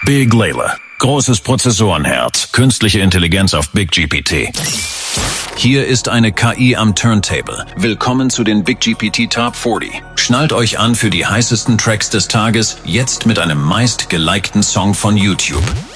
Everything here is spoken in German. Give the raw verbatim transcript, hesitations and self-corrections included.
Big Layla. Großes Prozessorenherz. Künstliche Intelligenz auf Big G P T. Hier ist eine K I am Turntable. Willkommen zu den Big G P T Top vierzig. Schnallt euch an für die heißesten Tracks des Tages, jetzt mit einem meist gelikten Song von YouTube.